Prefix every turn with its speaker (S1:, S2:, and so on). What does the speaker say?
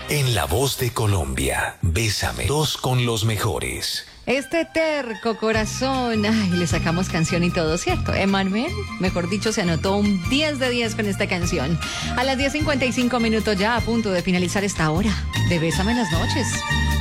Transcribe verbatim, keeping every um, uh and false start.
S1: En La Voz de Colombia, Bésame, dos con los mejores.
S2: Este terco corazón, ay, le sacamos canción y todo, ¿cierto? Emanuel, mejor dicho, se anotó un diez de diez con esta canción. A las diez cincuenta y cinco minutos ya, a punto de finalizar esta hora de Bésame en las noches.